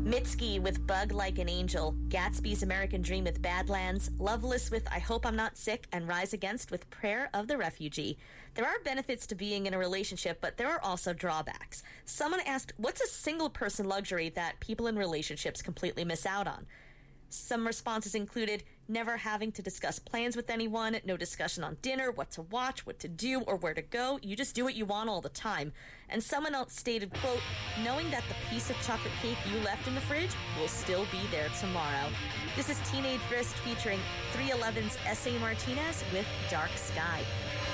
Mitski with Bug Like an Angel, Gatsby's American Dream with Badlands, Loveless with I Hope I'm Not Sick, and Rise Against with Prayer of the Refugee. There are benefits to being in a relationship, but there are also drawbacks. Someone asked, what's a single-person luxury that people in relationships completely miss out on? Some responses included never having to discuss plans with anyone, no discussion on dinner, what to watch, what to do, or where to go. You just do what you want all the time. And someone else stated, quote, knowing that the piece of chocolate cake you left in the fridge will still be there tomorrow. This is Teenage Wrist featuring 311's S.A. Martinez with Dark Sky.